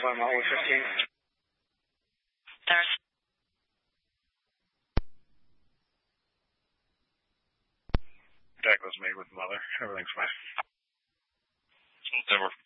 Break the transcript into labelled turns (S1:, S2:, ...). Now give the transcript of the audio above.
S1: November 15.
S2: There's
S3: That was made with mother. Everything's fine.
S4: Denver